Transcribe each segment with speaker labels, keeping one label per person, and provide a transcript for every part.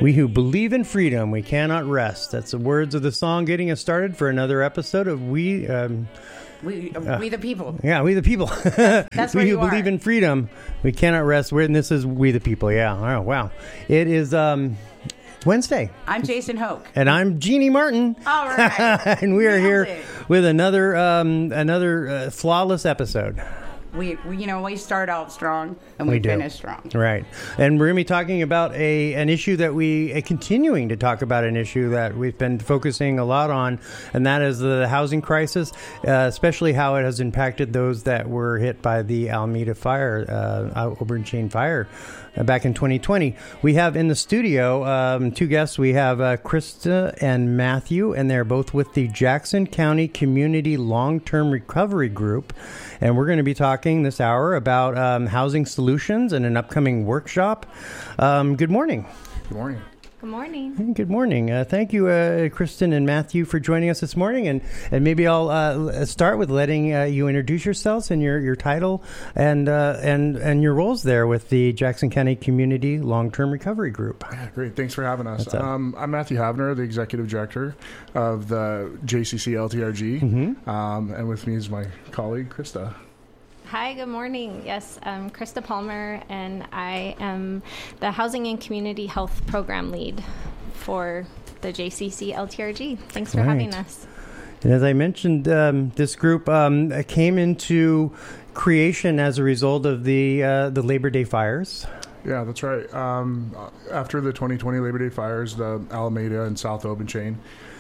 Speaker 1: We who believe in freedom, we cannot rest. That's the words of the song getting us started for another episode of We the
Speaker 2: People.
Speaker 1: Yeah, We the People.
Speaker 2: That's
Speaker 1: we who believe in freedom, we cannot rest. And this is We the People. Yeah. Oh, wow. It is Wednesday.
Speaker 2: I'm Jason Hoke.
Speaker 1: And I'm Jeannie Martin.
Speaker 2: All right.
Speaker 1: And we are here with another flawless episode.
Speaker 2: We start out strong and we finish strong.
Speaker 1: Right. And we're going to be talking about an issue that continuing to talk about an issue that we've been focusing a lot on, and that is the housing crisis, especially how it has impacted those that were hit by the Alameda fire, Auburn Chain fire. Back in 2020. We have in the studio two guests. We have Krista and Matthew, and they're both with the Jackson County Community Long-Term Recovery Group. And we're going to be talking this hour about housing solutions and an upcoming workshop. Good morning.
Speaker 3: Good morning.
Speaker 4: Good morning.
Speaker 1: Good morning. Thank you, Kristen and Matthew, for joining us this morning. And maybe I'll start with letting you introduce yourselves and your title and your roles there with the Jackson County Community Long-Term Recovery Group.
Speaker 3: Yeah, great. Thanks for having us. I'm Matthew Havner, the Executive Director of the JCC LTRG. Mm-hmm. And with me is my colleague, Krista.
Speaker 4: Hi, good morning. Yes, I'm Krista Palmer, and I am the Housing and Community Health Program Lead for the JCC LTRG. Thanks for having us.
Speaker 1: And as I mentioned, this group came into creation as a result of the Labor Day fires.
Speaker 3: Yeah, that's right. After the 2020 Labor Day fires, the Alameda and South Auburn Chain,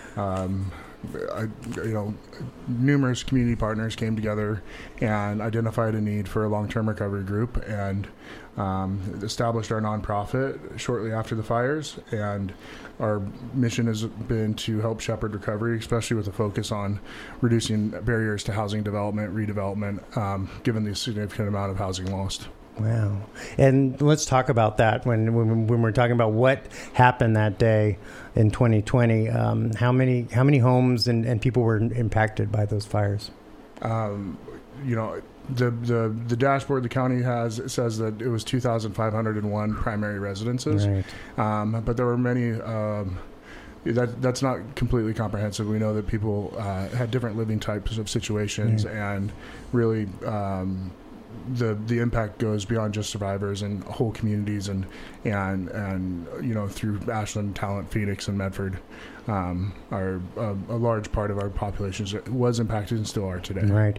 Speaker 3: numerous community partners came together and identified a need for a long-term recovery group and established our nonprofit shortly after the fires. And our mission has been to help shepherd recovery, especially with a focus on reducing barriers to housing development, redevelopment, given the significant amount of housing lost.
Speaker 1: Wow. And let's talk about that when we're talking about what happened that day in 2020. How many homes and people were impacted by those fires?
Speaker 3: The dashboard the county has says that it was 2,501 primary residences. Right. But there were many. That's not completely comprehensive. We know that people had different living types of situations, and really. The impact goes beyond just survivors and whole communities and through Ashland, Talent, Phoenix, and Medford are a large part of our population was impacted and still are today.
Speaker 1: Right.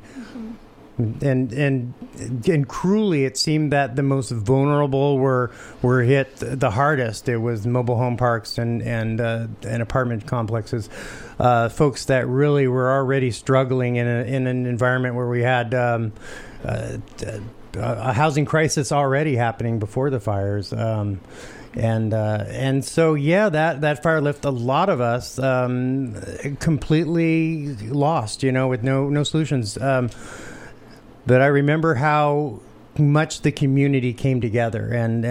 Speaker 1: Mm-hmm. And cruelly, it seemed that the most vulnerable were hit the hardest. It was mobile home parks and apartment complexes, folks that really were already struggling in an environment where we had a housing crisis already happening before the fires. And so, that fire left a lot of us completely lost, with no solutions. But I remember how much the community came together, and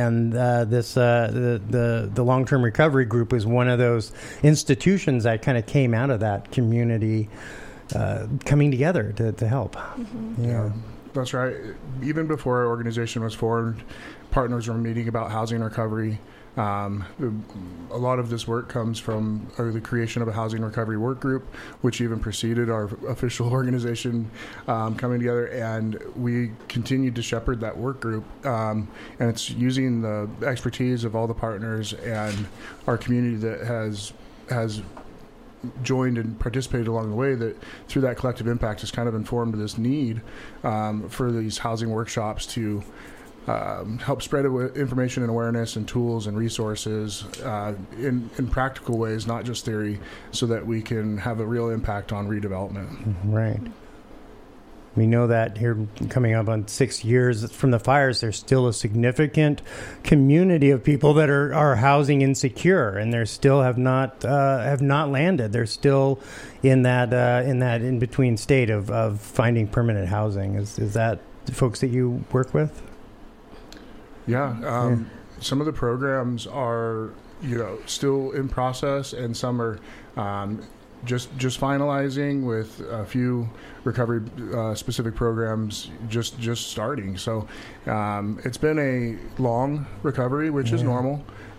Speaker 1: the long-term recovery group was one of those institutions that kind of came out of that community coming together to help. Mm-hmm.
Speaker 3: Yeah, that's right. Even before our organization was formed, partners were meeting about housing recovery. A lot of this work comes from the creation of a housing recovery work group, which even preceded our official organization coming together, and we continued to shepherd that work group. And it's using the expertise of all the partners and our community that has joined and participated along the way, that through that collective impact has kind of informed this need for these housing workshops to help spread information and awareness and tools and resources in practical ways, not just theory, so that we can have a real impact on redevelopment.
Speaker 1: Right. We know that here coming up on 6 years from the fires, there's still a significant community of people that are housing insecure, and they still have not landed. They're still in that in between state of finding permanent housing. Is that the folks that you work with?
Speaker 3: Yeah. Some of the programs are, still in process, and some are just finalizing, with a few recovery specific programs just starting. So it's been a long recovery, which is normal.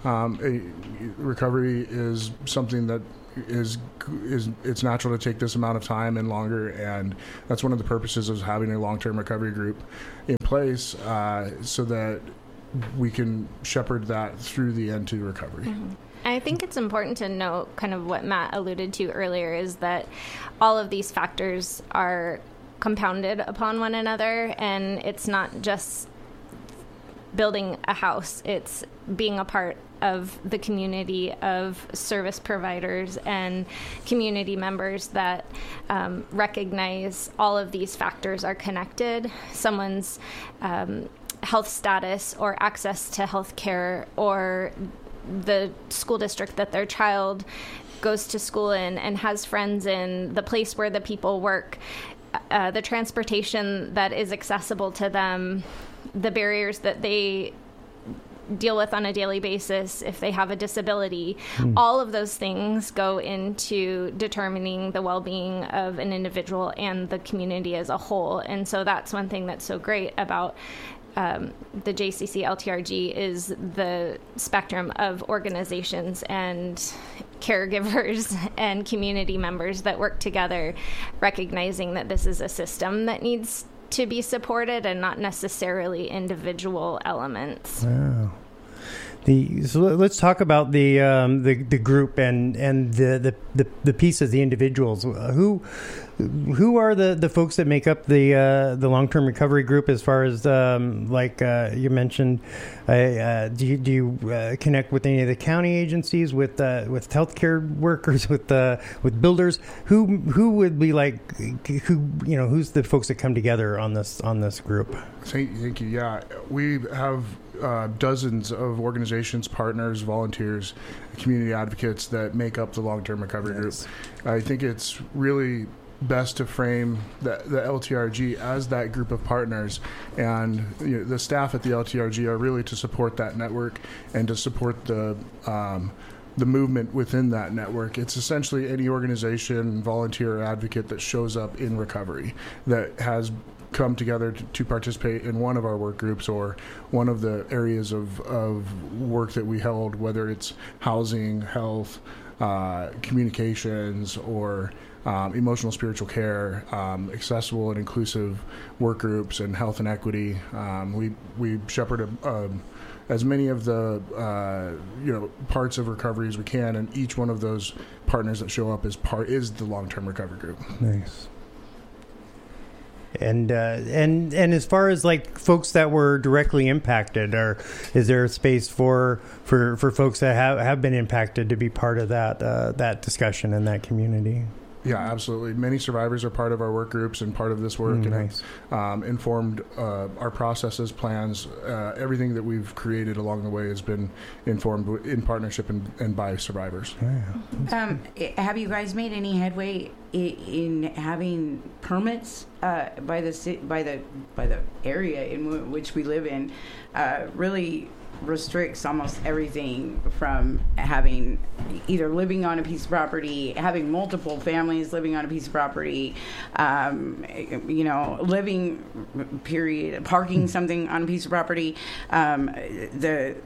Speaker 3: Recovery is something that is it's natural to take this amount of time and longer, and that's one of the purposes of having a long-term recovery group in place, so that we can shepherd that through the end to recovery.
Speaker 4: Mm-hmm. I think it's important to note kind of what Matt alluded to earlier, is that all of these factors are compounded upon one another, and it's not just building a house, it's being a part of the community of service providers and community members that recognize all of these factors are connected. Someone's health status or access to health care, or the school district that their child goes to school in and has friends in, the place where the people work, the transportation that is accessible to them, the barriers that they deal with on a daily basis if they have a disability. All of those things go into determining the well-being of an individual and the community as a whole. And so that's one thing that's so great about the JCC LTRG is the spectrum of organizations and caregivers and community members that work together, recognizing that this is a system that needs to be supported and not necessarily individual elements.
Speaker 1: Wow. So let's talk about the group and the pieces, the individuals. Who are the folks that make up the long-term recovery group? As far as you mentioned, do you connect with any of the county agencies, with healthcare workers, with builders? Who would be who's the folks that come together on this group?
Speaker 3: Thank you. Yeah, we have dozens of organizations, partners, volunteers, community advocates that make up the long-term recovery group. I think it's really best to frame the LTRG as that group of partners, and the staff at the LTRG are really to support that network and to support the movement within that network. It's essentially any organization, volunteer, or advocate that shows up in recovery that has come together to participate in one of our work groups or one of the areas of work that we held, whether it's housing, health, communications, or emotional spiritual care, accessible and inclusive work groups, and health and equity. We shepherd as many of the parts of recovery as we can, and each one of those partners that show up is the long-term recovery group.
Speaker 1: Nice. And as far as folks that were directly impacted, or is there a space for folks that have been impacted to be part of that discussion in that community?
Speaker 3: Yeah, absolutely. Many survivors are part of our work groups and part of this work,
Speaker 1: nice.
Speaker 3: and have informed our processes, plans. Everything that we've created along the way has been informed in partnership and by survivors.
Speaker 1: Yeah.
Speaker 2: Have you guys made any headway in having permits by the area in which we live in? Really restricts almost everything from having either living on a piece of property, having multiple families living on a piece of property, living period, parking something on a piece of property. The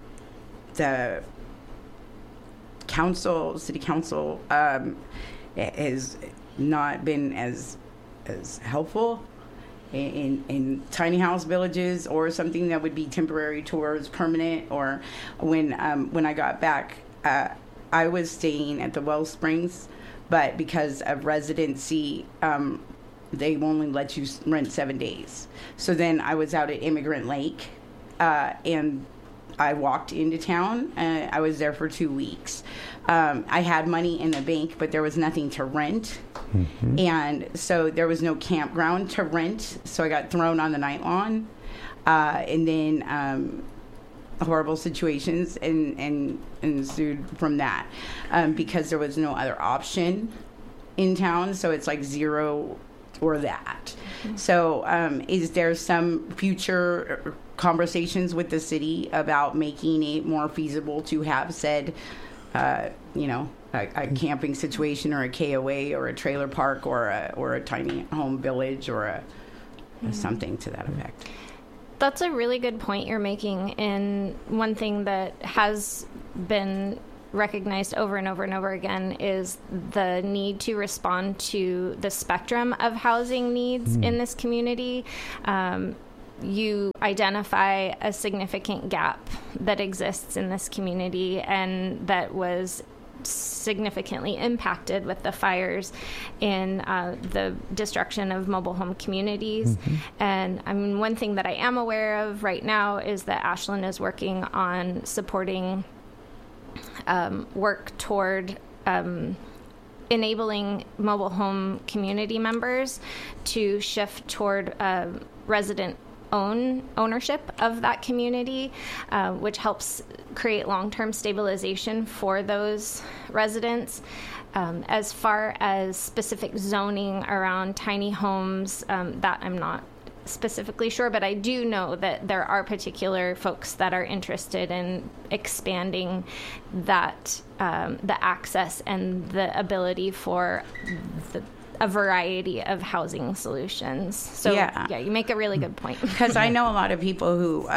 Speaker 2: city council has not been as helpful in tiny house villages, or something that would be temporary towards permanent. Or when I got back, I was staying at the Wellsprings, but because of residency, they only let you rent 7 days. So then I was out at Immigrant Lake, and I walked into town. I was there for 2 weeks. I had money in the bank, but there was nothing to rent. Mm-hmm. And so there was no campground to rent. So I got thrown on the night lawn. And then horrible situations and ensued from that, because there was no other option in town. So it's like zero or that. Mm-hmm. So is there some future conversations with the city about making it more feasible to have said, a camping situation, or a KOA, or a trailer park, or a tiny home village, or something to that effect?
Speaker 4: That's a really good point you're making. And one thing that has been recognized over and over and over again is the need to respond to the spectrum of housing needs in this community. You identify a significant gap that exists in this community and that was significantly impacted with the fires in the destruction of mobile home communities. And I mean, one thing that I am aware of right now is that Ashland is working on supporting work toward enabling mobile home community members to shift toward resident ownership of that community, which helps create long-term stabilization for those residents. As far as specific zoning around tiny homes, that I'm not specifically sure, but I do know that there are particular folks that are interested in expanding that, the access and the ability for a variety of housing solutions. So yeah, you make a really good point.
Speaker 2: Because I know a lot of people who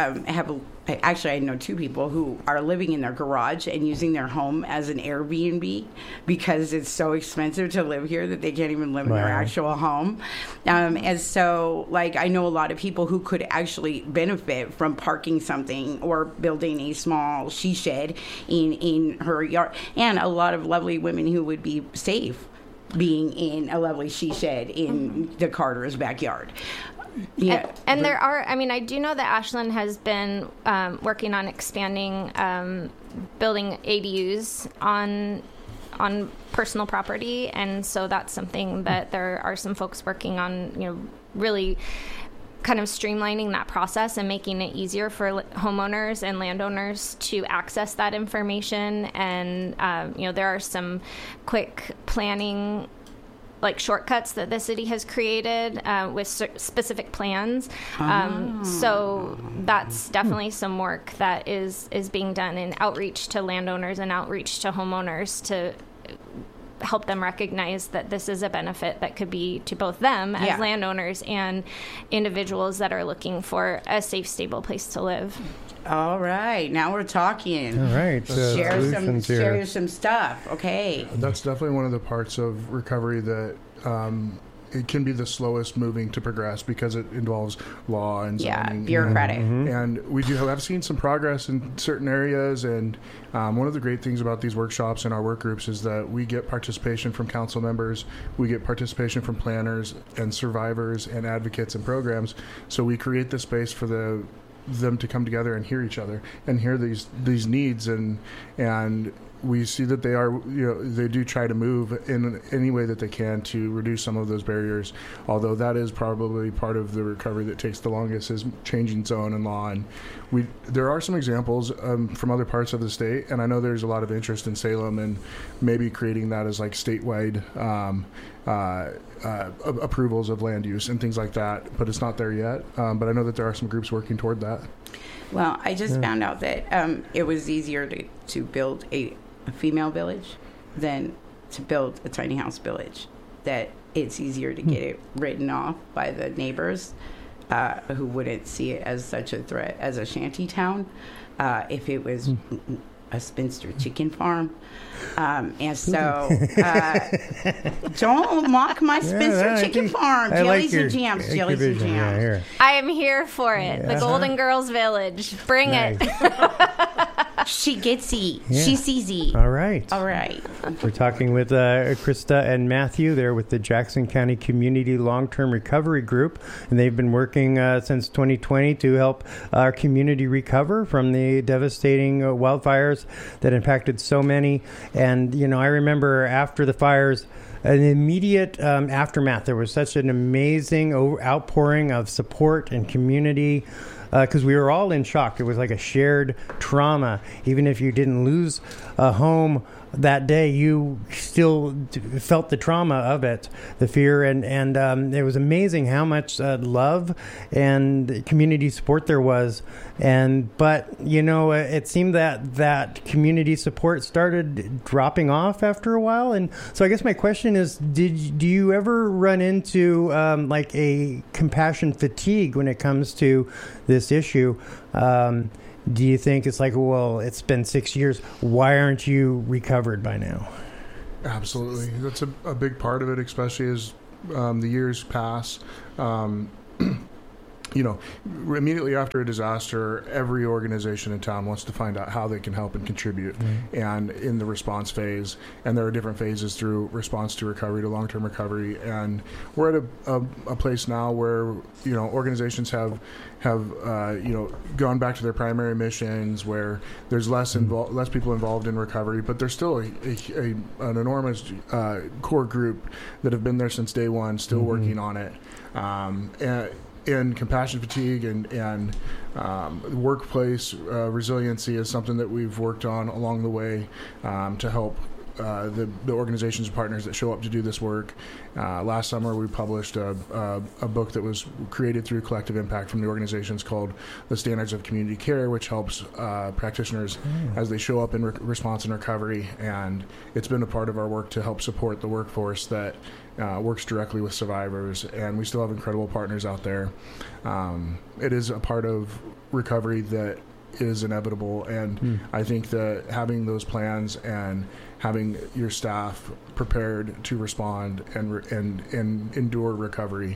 Speaker 2: I know two people who are living in their garage and using their home as an Airbnb because it's so expensive to live here that they can't even live in their actual home. And so, like, I know a lot of people who could actually benefit from parking something or building a small she shed in her yard, and a lot of lovely women who would be safe being in a lovely she shed in the Carter's backyard. Yeah.
Speaker 4: And there are, I mean, I do know that Ashland has been working on expanding building ADUs on personal property, and so that's something that there are some folks working on, you know, really kind of streamlining that process and making it easier for homeowners and landowners to access that information. And, you know, there are some quick planning, like, shortcuts that the city has created with specific plans. So that's definitely some work that is being done in outreach to landowners and outreach to homeowners to help them recognize that this is a benefit that could be to both them as landowners and individuals that are looking for a safe, stable place to live.
Speaker 2: All right, now we're talking.
Speaker 1: All right,
Speaker 2: share some stuff. Okay,
Speaker 3: that's definitely one of the parts of recovery that it can be the slowest moving to progress because it involves law and zoning,
Speaker 2: bureaucratic.
Speaker 3: And we have seen some progress in certain areas. And one of the great things about these workshops and our work groups is that we get participation from council members, we get participation from planners and survivors and advocates and programs. So we create the space for them to come together and hear each other and hear these needs, and we see that they do try to move in any way that they can to reduce some of those barriers, although that is probably part of the recovery that takes the longest, is changing zone and law. And there are some examples from other parts of the state, and I know there's a lot of interest in Salem and maybe creating that as like statewide approvals of land use and things like that, but it's not there yet. But I know that there are some groups working toward that.
Speaker 2: Well, I just found out that it was easier to build a female village than to build a tiny house village. That it's easier to get it written off by the neighbors who wouldn't see it as such a threat as a shanty town if it was a spinster chicken farm. And so don't mock my spinster chicken farm. Jellies and jams. Jellies and jams.
Speaker 4: I am here for it. The Golden Girls Village. Bring it.
Speaker 2: She gets it. She sees it.
Speaker 1: All right.
Speaker 2: We're
Speaker 1: talking with Krista and Matthew. They're with the Jackson County Community Long-Term Recovery Group, and they've been working since 2020 to help our community recover from the devastating wildfires that impacted so many. And, you know, I remember after the fires, an immediate aftermath, there was such an amazing outpouring of support and community, because we were all in shock. It was like a shared trauma. Even if you didn't lose a home that day, you still felt the trauma of it, the fear, and it was amazing how much love and community support there was. But you know, it seemed that community support started dropping off after a while. And so I guess my question is, do you ever run into like a compassion fatigue when it comes to this this issue. Do you think it's like, well, it's been 6 years. Why aren't you recovered by now?
Speaker 3: Absolutely. That's a big part of it, especially as the years pass. Immediately after a disaster, every organization in town wants to find out how they can help and contribute. And in the response phase, and there are different phases through response to recovery to long-term recovery. And we're at a place now where, organizations have gone back to their primary missions, where there's less people involved in recovery, but there's still an enormous core group that have been there since day one, still working on it. And compassion fatigue and workplace resiliency is something that we've worked on along the way to help the organizations and partners that show up to do this work. Last summer, we published a book that was created through Collective Impact from the organizations called The Standards of Community Care, which helps practitioners as they show up in response and recovery. And it's been a part of our work to help support the workforce that works directly with survivors. And we still have incredible partners out there. It is a part of recovery that is inevitable. And I think that having those plans and having your staff prepared to respond and endure recovery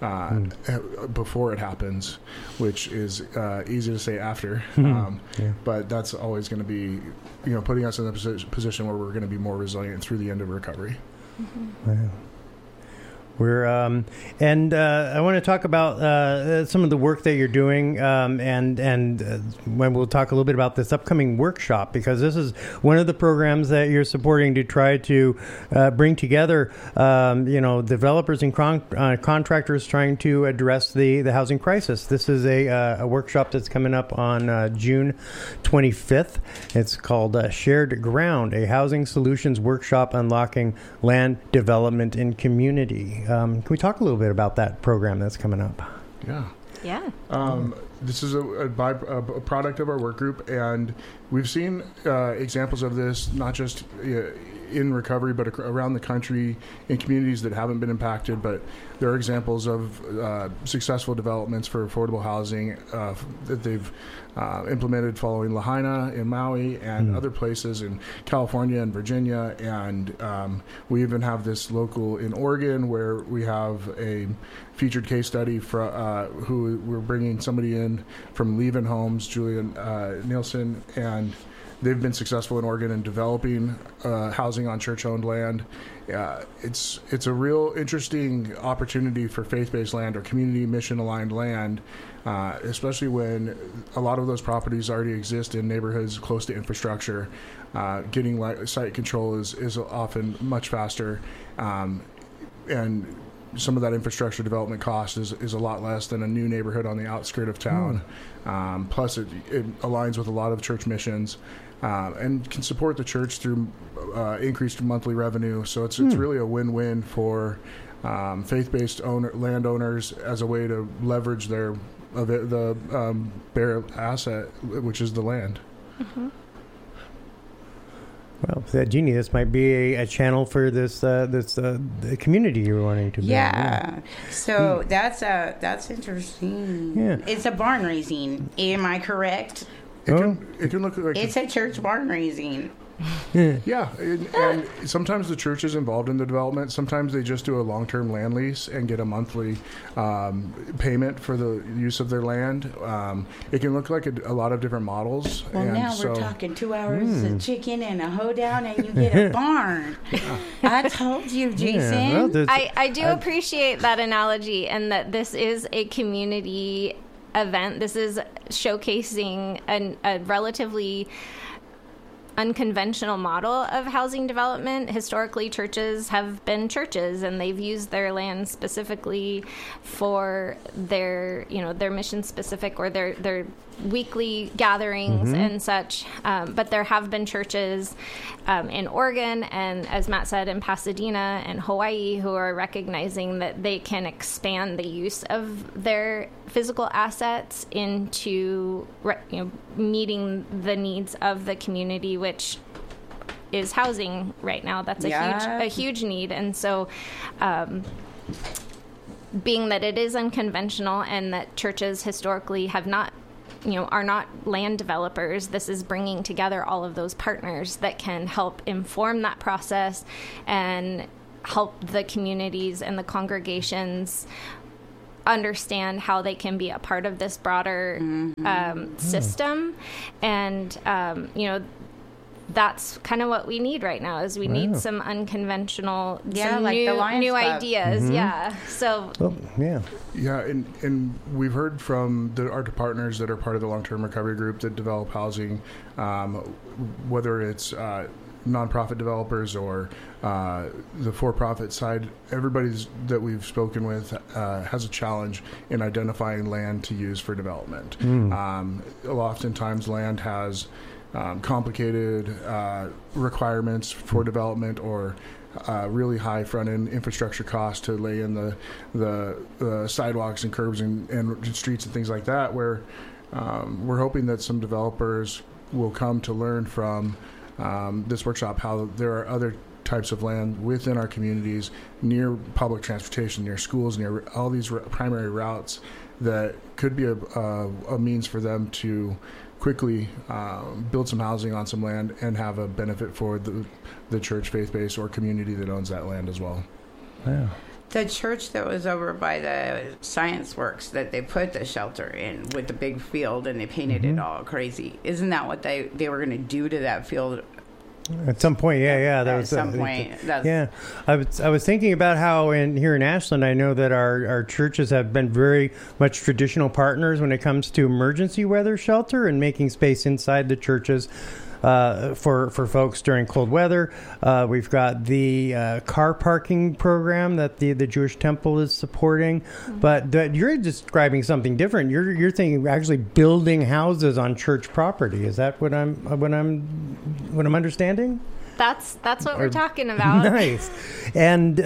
Speaker 3: before it happens, which is easy to say after, but that's always going to be, putting us in a position where we're going to be more resilient through the end of recovery.
Speaker 1: Wow. We're and I want to talk about some of the work that you're doing, and when we'll talk a little bit about this upcoming workshop, because this is one of the programs that you're supporting to try to bring together, developers and contractors trying to address the housing crisis. This is a workshop that's coming up on June 25th. It's called Shared Ground, a Housing Solutions Workshop Unlocking Land Development in Community. Can we talk a little bit about that program that's coming up?
Speaker 4: Yeah.
Speaker 3: This is a product of our work group, and we've seen examples of this not just in recovery, but around the country in communities that haven't been impacted. But there are examples of successful developments for affordable housing that they've implemented following Lahaina in Maui and other places in California and Virginia. And we even have this local in Oregon where we have a featured case study who we're bringing somebody in from Leaven Homes, Julian Nielsen, and they've been successful in Oregon in developing housing on church-owned land. It's a real interesting opportunity for faith-based land or community mission-aligned land, especially when a lot of those properties already exist in neighborhoods close to infrastructure. Getting site control is often much faster, and some of that infrastructure development cost is a lot less than a new neighborhood on the outskirt of town. Plus, it aligns with a lot of church missions and can support the church through increased monthly revenue. So it's really a win-win for faith-based landowners as a way to leverage the bare asset, which is the land.
Speaker 4: Mm-hmm.
Speaker 1: Well, Jeannie, this might be a channel for this community you're wanting to build.
Speaker 2: Yeah. So that's interesting.
Speaker 1: Yeah.
Speaker 2: It's a barn raising. Am I correct?
Speaker 3: It can look like
Speaker 2: it's a church barn raising.
Speaker 3: Yeah, and sometimes the church is involved in the development. Sometimes they just do a long-term land lease and get a monthly payment for the use of their land. It can look like a lot of different models.
Speaker 2: Well,
Speaker 3: and
Speaker 2: now we're talking 2 hours of chicken and a hoedown, and you get a barn. I told you, Jason.
Speaker 1: Yeah,
Speaker 4: I do appreciate that analogy, and that this is a community event. This is showcasing a relatively unconventional model of housing development. Historically, churches have been churches, and they've used their land specifically for their mission specific or their weekly gatherings and such. But there have been churches in Oregon and, as Matt said, in Pasadena and Hawaii who are recognizing that they can expand the use of their physical assets into meeting the needs of the community, which is housing right now. That's a huge need. And so being that it is unconventional and that churches historically have not, are not land developers, this is bringing together all of those partners that can help inform that process and help the communities and the congregations understand how they can be a part of this broader system. And, that's kind of what we need right now is we need some unconventional, some
Speaker 2: like
Speaker 4: new,
Speaker 2: the Lions
Speaker 4: new
Speaker 2: Club.
Speaker 4: ideas. Yeah. So,
Speaker 3: Yeah, and we've heard from our partners that are part of the long-term recovery group that develop housing, whether it's nonprofit developers or the for-profit side. Everybody that we've spoken with has a challenge in identifying land to use for development. Oftentimes, land has complicated requirements for development or really high front-end infrastructure costs to lay in the sidewalks and curbs and streets and things like that, where we're hoping that some developers will come to learn from this workshop how there are other types of land within our communities near public transportation, near schools, near all these primary routes that could be a means for them to quickly build some housing on some land and have a benefit for the church, faith base, or community that owns that land as well.
Speaker 1: Yeah.
Speaker 2: The church that was over by the Science Works that they put the shelter in with the big field and they painted it all crazy. Isn't that what they were going to do to that field?
Speaker 1: At some point, that
Speaker 2: At
Speaker 1: was
Speaker 2: some point.
Speaker 1: I was thinking about how here in Ashland, I know that our churches have been very much traditional partners when it comes to emergency weather shelter and making space inside the churches for folks during cold weather. We've got the car parking program that the Jewish Temple is supporting, but you're describing something different. You're thinking actually building houses on church property. Is that what I'm understanding?
Speaker 4: That's what we're talking about.
Speaker 1: Nice, and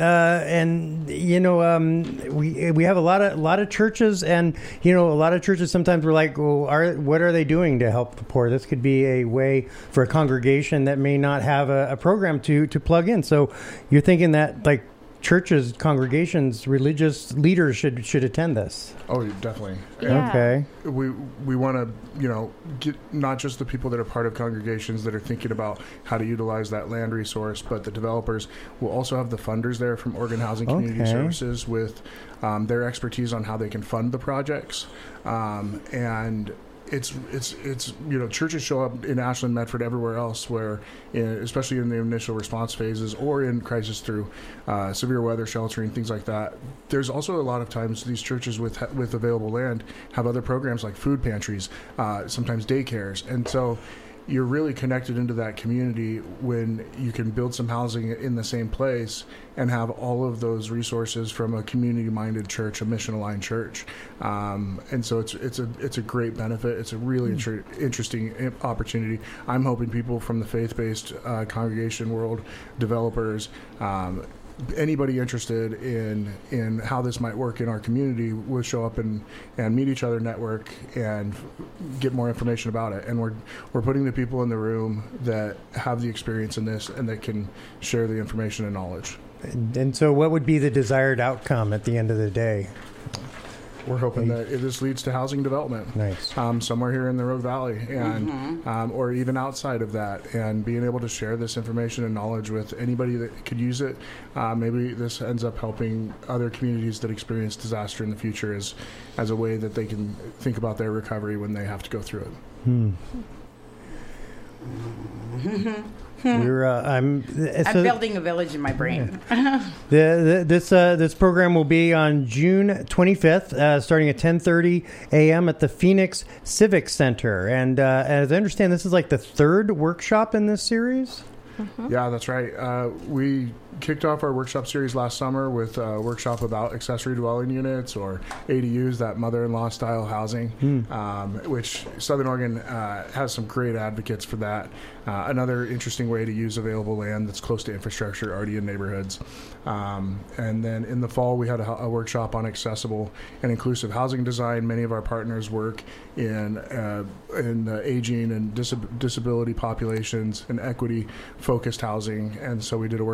Speaker 1: we have a lot of churches, and a lot of churches sometimes we're like, well, what are they doing to help the poor? This could be a way for a congregation that may not have a program to plug in. So you're thinking that like churches, congregations, religious leaders should attend this.
Speaker 3: Oh, definitely.
Speaker 4: Yeah.
Speaker 1: Okay.
Speaker 3: We want to, get not just the people that are part of congregations that are thinking about how to utilize that land resource, but the developers will also have the funders there from Oregon Housing Community Services with their expertise on how they can fund the projects. And it's churches show up in Ashland, Medford, everywhere else where, especially in the initial response phases or in crisis through severe weather sheltering, things like that. There's also a lot of times these churches with available land have other programs like food pantries, sometimes daycares, and so you're really connected into that community when you can build some housing in the same place and have all of those resources from a community-minded church, a mission-aligned church. And so it's a great benefit. It's a really interesting opportunity. I'm hoping people from the faith-based congregation world, developers, anybody interested in how this might work in our community will show up and meet each other, network, and get more information about it. And we're putting the people in the room that have the experience in this and that can share the information and knowledge.
Speaker 1: And so what would be the desired outcome at the end of the day?
Speaker 3: We're hoping that this leads to housing development.
Speaker 1: Nice.
Speaker 3: Somewhere here in the Rogue Valley, and or even outside of that, and being able to share this information and knowledge with anybody that could use it. Maybe this ends up helping other communities that experience disaster in the future as a way that they can think about their recovery when they have to go through it.
Speaker 2: I'm building a village in my brain.
Speaker 1: This program will be on June 25th, starting at 10:30 a.m. at the Phoenix Civic Center. And as I understand, this is like the third workshop in this series?
Speaker 3: Yeah, that's right. We kicked off our workshop series last summer with a workshop about accessory dwelling units, or ADUs, that mother-in-law style housing, which Southern Oregon has some great advocates for that. Another interesting way to use available land that's close to infrastructure, already in neighborhoods. And then in the fall, we had a workshop on accessible and inclusive housing design. Many of our partners work in aging and disability populations and equity-focused housing, and so we did a workshop in the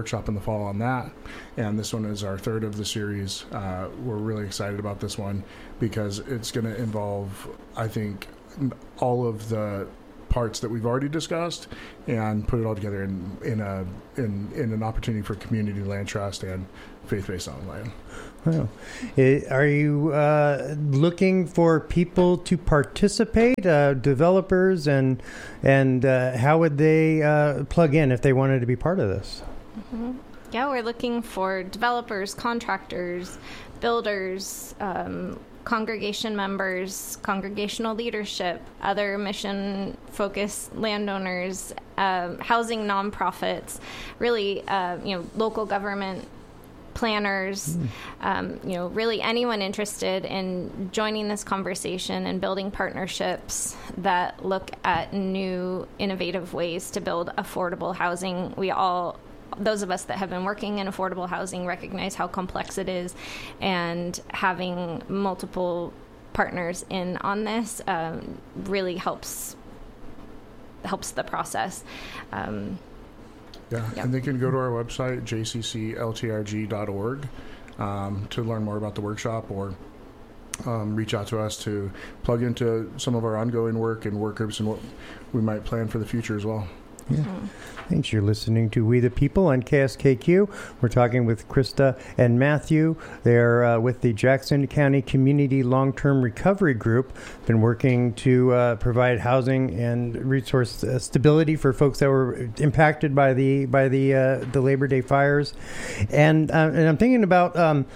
Speaker 3: fall on that. And this one is our third of the series. We're really excited about this one because it's going to involve, I think, all of the parts that we've already discussed and put it all together in an opportunity for community land trust and faith-based on land.
Speaker 1: Wow. Are you looking for people to participate, developers, and how would they plug in if they wanted to be part of this?
Speaker 4: Mm-hmm. Yeah, we're looking for developers, contractors, builders, congregation members, congregational leadership, other mission-focused landowners, housing nonprofits, really, local government planners, really anyone interested in joining this conversation and building partnerships that look at new, innovative ways to build affordable housing. Those of us that have been working in affordable housing recognize how complex it is, and having multiple partners in on this really helps the process. And
Speaker 3: they can go to our website, jccltrg.org, to learn more about the workshop, or reach out to us to plug into some of our ongoing work and work groups and what we might plan for the future as well.
Speaker 1: Yeah. Thanks. You're listening to We the People on KSKQ. We're talking with Krista and Matthew. They're with the Jackson County Community Long-Term Recovery Group. Been working to provide housing and resource stability for folks that were impacted by the Labor Day fires. And I'm thinking about.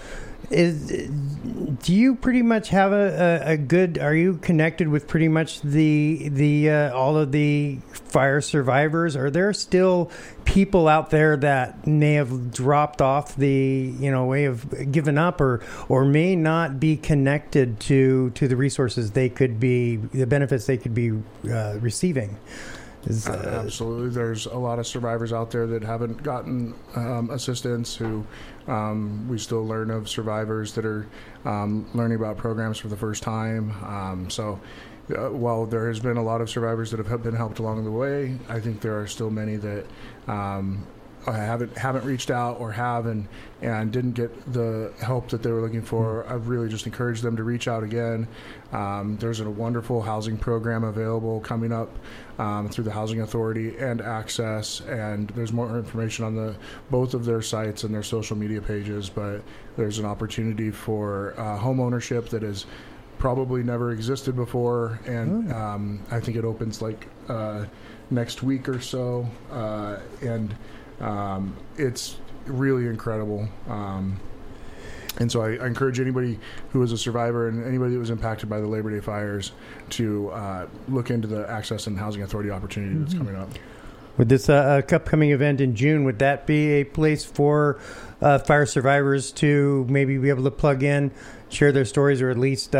Speaker 1: Do you pretty much have a good? Are you connected with pretty much the all of the fire survivors? Are there still people out there that may have dropped off the way of giving up, or may not be connected to the resources the benefits they could be receiving?
Speaker 3: Absolutely. There's a lot of survivors out there that haven't gotten assistance, who we still learn of survivors that are learning about programs for the first time. While there has been a lot of survivors that have been helped along the way, I think there are still many that haven't reached out or have and didn't get the help that they were looking for. I've really just encouraged them to reach out again. There's a wonderful housing program available coming up through the Housing Authority and Access, and there's more information on both of their sites and their social media pages, but there's an opportunity for home ownership that has probably never existed before, and I think it opens next week or so, and it's really incredible. And so I encourage anybody who is a survivor and anybody that was impacted by the Labor Day fires to look into the Access and Housing Authority opportunity that's coming up.
Speaker 1: With this upcoming event in June, would that be a place for fire survivors to maybe be able to plug in, share their stories, or at least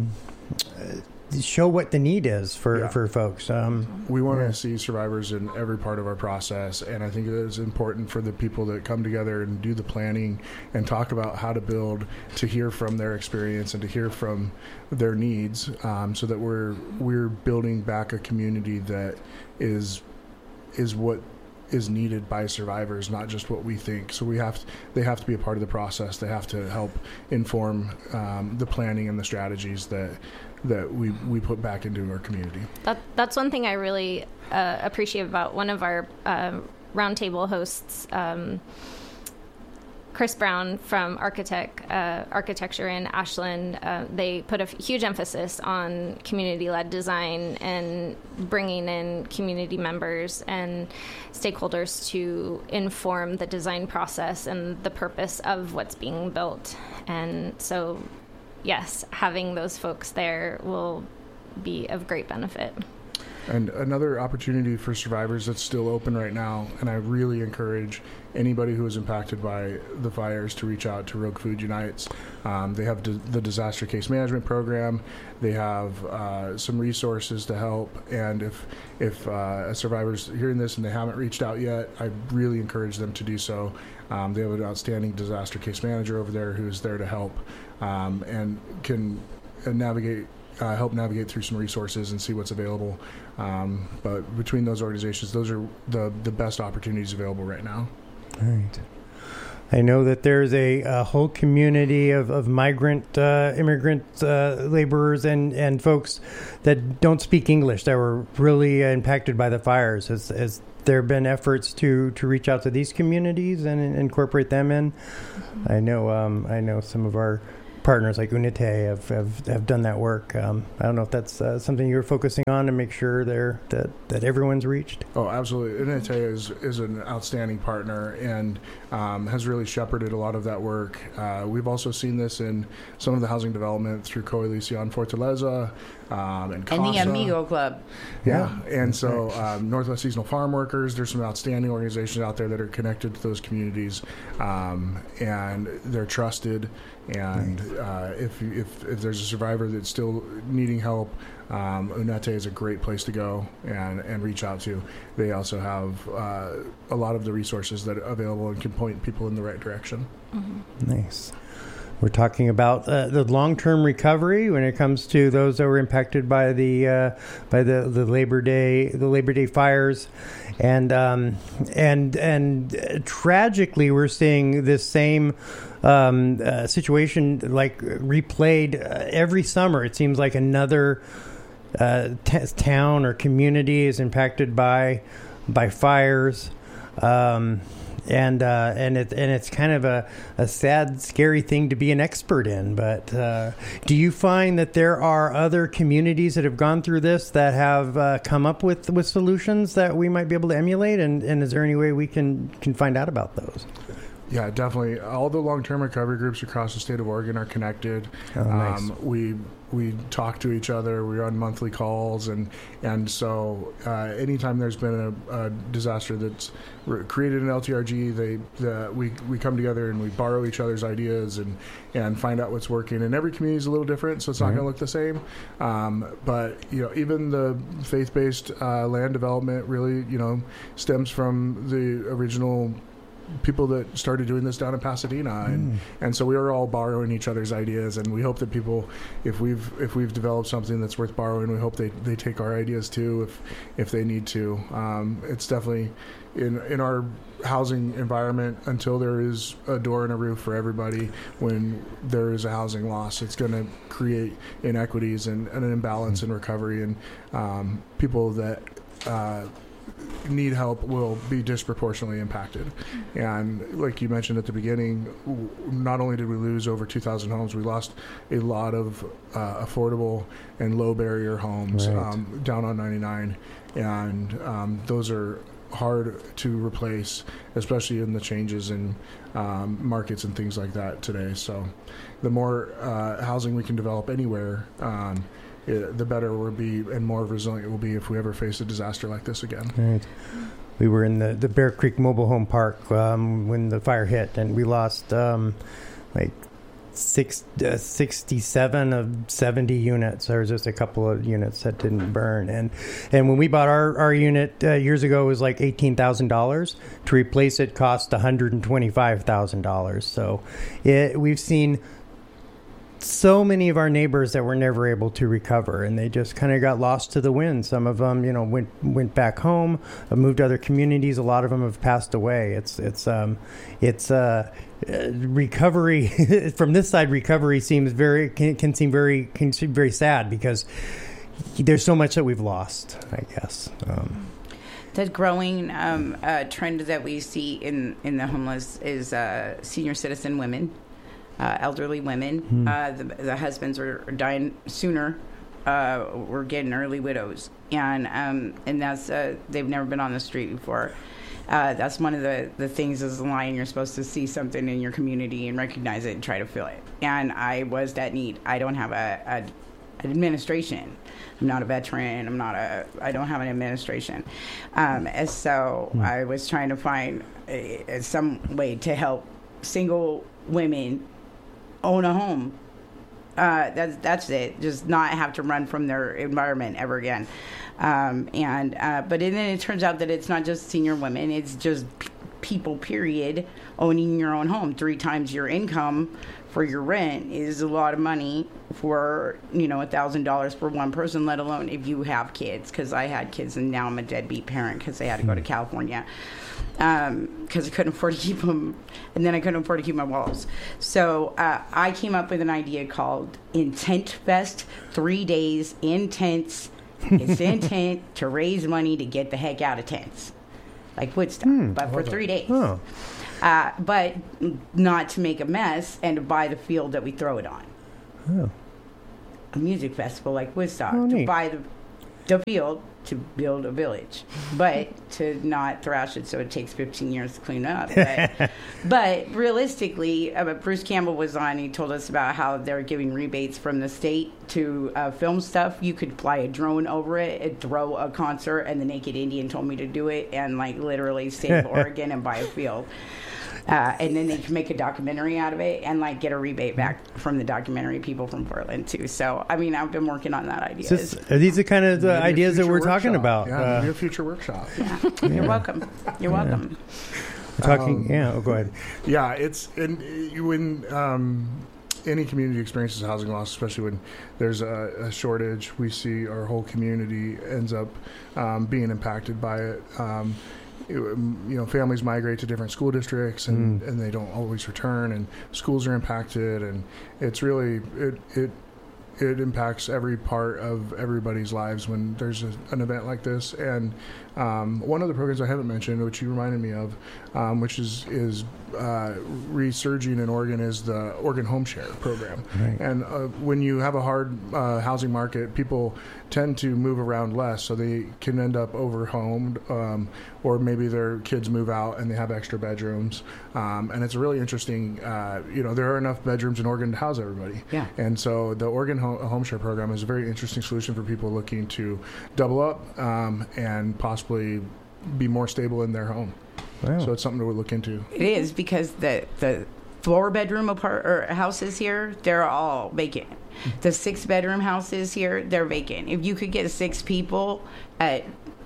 Speaker 1: show what the need is for folks?
Speaker 3: We want to see survivors in every part of our process, and I think it is important for the people that come together and do the planning and talk about how to build, to hear from their experience and to hear from their needs, so that we're building back a community that is what is needed by survivors, not just what we think. So they have to be a part of the process. They have to help inform the planning and the strategies that we put back into our community.
Speaker 4: That's one thing I really appreciate about one of our roundtable hosts, Chris Brown from Architecture in Ashland. They put a huge emphasis on community-led design and bringing in community members and stakeholders to inform the design process and the purpose of what's being built. And so, yes, having those folks there will be of great benefit.
Speaker 3: And another opportunity for survivors that's still open right now, and I really encourage anybody who was impacted by the fires to reach out to Rogue Food Unites. They have the disaster case management program. They have some resources to help. And if a survivor's hearing this and they haven't reached out yet, I really encourage them to do so. They have an outstanding disaster case manager over there who's there to help and can help navigate through some resources and see what's available. But between those organizations, those are the best opportunities available right now.
Speaker 1: All right. I know that there's a whole community of migrant, immigrant laborers and folks that don't speak English that were really impacted by the fires. Has there been efforts to reach out to these communities and incorporate them in? I know some of our partners like UNITE have done that work. I don't know if that's something you're focusing on to make sure that everyone's reached.
Speaker 3: Oh, absolutely. UNITE is an outstanding partner and has really shepherded a lot of that work. We've also seen this in some of the housing development through Coalición Fortaleza and CASA.
Speaker 2: And the Amigo Club.
Speaker 3: Yeah, and so Northwest Seasonal Farm Workers, there's some outstanding organizations out there that are connected to those communities, and they're trusted. And if there's a survivor that's still needing help, UNITE is a great place to go and reach out to. They also have a lot of the resources that are available and can point people in the right direction.
Speaker 1: Mm-hmm. Nice. We're talking about the long-term recovery when it comes to those that were impacted by the Labor Day fires, and tragically we're seeing this same situation like replayed every summer. It seems like another town or community is impacted by fires. And it's kind of a sad, scary thing to be an expert in. But do you find that there are other communities that have gone through this that have come up with solutions that we might be able to emulate? And is there any way we can find out about those?
Speaker 3: Yeah, definitely. All the long-term recovery groups across the state of Oregon are connected.
Speaker 1: Oh, nice.
Speaker 3: We talk to each other. We're on monthly calls, and so anytime there's been a disaster that's created an LTRG, we come together and we borrow each other's ideas and find out what's working. And every community is a little different, so it's not going to look the same. But even the faith-based land development really stems from the original people that started doing this down in Pasadena, and so we are all borrowing each other's ideas, and we hope that people, if we've developed something that's worth borrowing, we hope they take our ideas too if they need to. It's definitely in our housing environment, until there is a door and a roof for everybody, when there is a housing loss, it's going to create inequities and an imbalance in recovery, and people that need help will be disproportionately impacted. And like you mentioned at the beginning, not only did we lose over 2,000 homes, we lost a lot of affordable and low barrier homes down on 99, and those are hard to replace, especially in the changes in markets and things like that today. So the more housing we can develop anywhere, the better we'll be and more resilient we'll be if we ever face a disaster like this again.
Speaker 1: Right. We were in the Bear Creek Mobile Home Park when the fire hit, and we lost 67 of 70 units. There was just a couple of units that didn't burn. And when we bought our unit years ago, it was like $18,000. To replace it cost $125,000. So we've seen so many of our neighbors that were never able to recover, and they just kind of got lost to the wind. Some of them, went back home, moved to other communities. A lot of them have passed away. It's recovery from this side. Recovery seems can seem very sad because there's so much that we've lost, I guess.
Speaker 2: The growing trend that we see in the homeless is senior citizen women. Elderly women, the husbands are dying sooner. We're getting early widows, and that's they've never been on the street before. That's one of the things is the line. You're supposed to see something in your community and recognize it and try to fill it. And I was that need. I don't have an administration. I'm not a veteran. I don't have an administration. And so I was trying to find some way to help single women own a home. That's it. Just not have to run from their environment ever again. But then it turns out that it's not just senior women. It's just people, period, owning your own home. 3 times your income for your rent is a lot of money for, $1,000 for one person, let alone if you have kids. Because I had kids and now I'm a deadbeat parent because they had to go to California. because I couldn't afford to keep them, and then I couldn't afford to keep my walls. So I came up with an idea called Intent Fest, 3 days in tents. It's the intent to raise money to get the heck out of tents, like Woodstock, but for 3 days.
Speaker 1: Oh.
Speaker 2: But not to make a mess and to buy the field that we throw it on.
Speaker 1: Oh.
Speaker 2: A music festival like Woodstock,
Speaker 1: Oh,
Speaker 2: to
Speaker 1: neat.
Speaker 2: buy the field to build a village, but to not thrash it so it takes 15 years to clean up. But realistically, Bruce Campbell was on. He told us about how they're giving rebates from the state to film stuff. You could fly a drone over it and throw a concert, and the Naked Indian told me to do it and like literally save Oregon and buy a field. And then they can make a documentary out of it and like get a rebate back from the documentary people from Portland too. So I mean, I've been working on that idea.
Speaker 1: Are these the kind of
Speaker 3: Maybe a
Speaker 1: ideas that
Speaker 3: future
Speaker 1: we're talking
Speaker 3: workshop.
Speaker 1: about?
Speaker 3: Yeah, maybe a future workshop.
Speaker 2: Yeah. You're welcome. You're welcome.
Speaker 1: We're talking. Go ahead.
Speaker 3: Yeah, it's when any community experiences housing loss, especially when there's a shortage, we see our whole community ends up being impacted by it. Families migrate to different school districts and they don't always return, and schools are impacted, and it's really it impacts every part of everybody's lives when there's an event like this. And one of the programs I haven't mentioned, which you reminded me of, which is resurging in Oregon, is the Oregon Home Share program.
Speaker 1: Right.
Speaker 3: And when you have a hard housing market, people tend to move around less, so they can end up overhomed, or maybe their kids move out and they have extra bedrooms. And it's really interesting. There are enough bedrooms in Oregon to house everybody.
Speaker 2: Yeah.
Speaker 3: And so the Oregon Home Share program is a very interesting solution for people looking to double up and possibly be more stable in their home.
Speaker 1: Wow.
Speaker 3: So it's something to look into.
Speaker 2: It is, because the 4-bedroom houses here, they're all vacant. The 6-bedroom houses here, they're vacant. If you could get 6 people at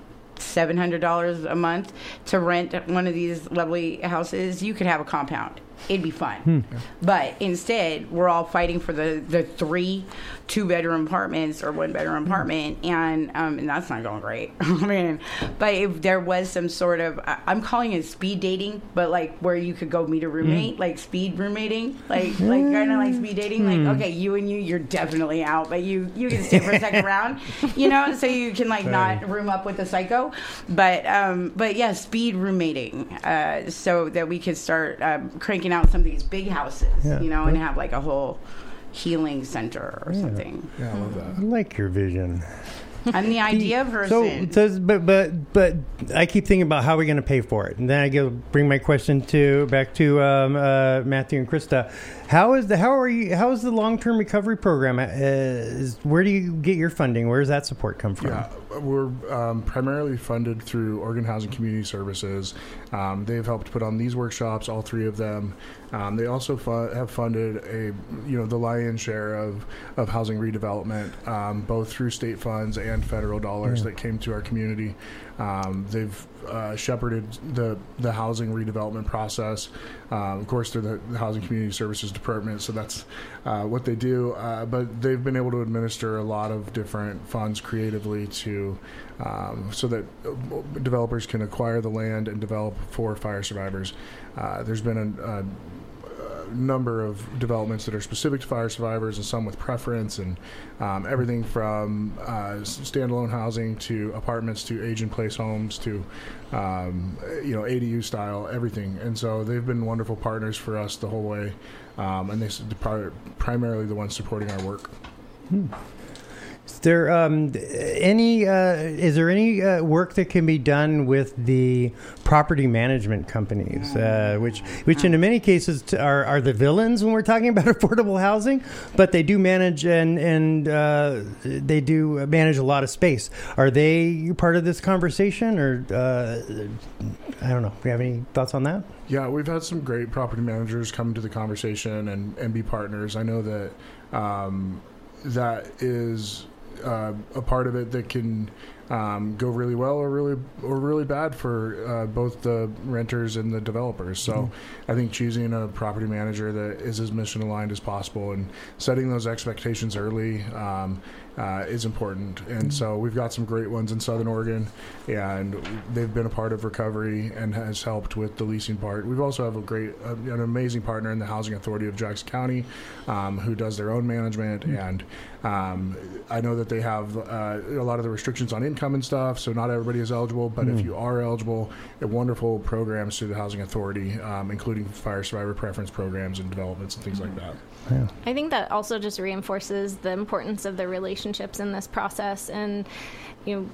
Speaker 2: $700 a month to rent one of these lovely houses, you could have a compound. It'd be fun. But instead, we're all fighting for the 3 2-bedroom apartments or 1-bedroom apartment, and that's not going great. I mean, but if there was some sort of, I'm calling it speed dating, but like where you could go meet a roommate, like speed roommating, like kind of like speed dating, like, okay, you're definitely out, but you can stay for a second round, so you can like not room up with the psycho, but yeah, speed roommating, so that we could start cranking out some of these big houses, and have like a whole healing center or something.
Speaker 3: Yeah, I love that.
Speaker 1: I like your vision.
Speaker 2: I'm the idea person.
Speaker 1: But I keep thinking about how we're going to pay for it, and then I bring my question back to Matthew and Krista. How is the long-term recovery program? Where do you get your funding? Where does that support come from?
Speaker 3: Yeah, we're primarily funded through Oregon Housing Community Services. They've helped put on these workshops, all 3 of them. They also have funded the lion's share of housing redevelopment, both through state funds and federal dollars that came to our community. They've shepherded the housing redevelopment process, of course, through the Housing Community Services Department, so that's what they do. But they've been able to administer a lot of different funds creatively so that developers can acquire the land and develop for fire survivors. There's been a number of developments that are specific to fire survivors, and some with preference, and everything from standalone housing to apartments to age-in-place homes to ADU style, everything. And so they've been wonderful partners for us the whole way, and they're primarily the ones supporting our work.
Speaker 1: Is there any work that can be done with the property management companies, which in many cases are the villains when we're talking about affordable housing, but they do manage and they do manage a lot of space. Are they part of this conversation, or I don't know? Do you have any thoughts on that?
Speaker 3: Yeah, we've had some great property managers come to the conversation and be partners. I know that that is a part of it that can go really well or really bad for both the renters and the developers. So I think choosing a property manager that is as mission aligned as possible and setting those expectations early is important. And so we've got some great ones in Southern Oregon, and they've been a part of recovery and has helped with the leasing part. We've also have an amazing partner in the Housing Authority of Jackson County, who does their own management. And I know that they have a lot of the restrictions on income and stuff, so not everybody is eligible, but if you are eligible, wonderful programs through the Housing Authority, including fire survivor preference programs and developments and things like that.
Speaker 1: Yeah.
Speaker 4: I think that also just reinforces the importance of the relationships in this process. And